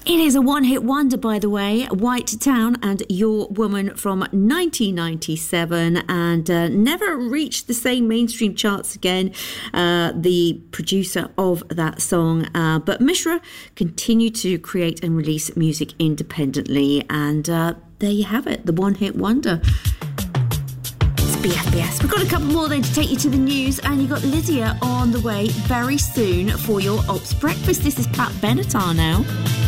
It is a one-hit wonder, by the way, White Town and Your Woman from 1997, and never reached the same mainstream charts again, the producer of that song. But Mishra continued to create and release music independently, and there you have it, the one-hit wonder. It's BFBS. We've got a couple more then to take you to the news, and you've got Lydia on the way very soon for your Ops Breakfast. This is Pat Benatar now.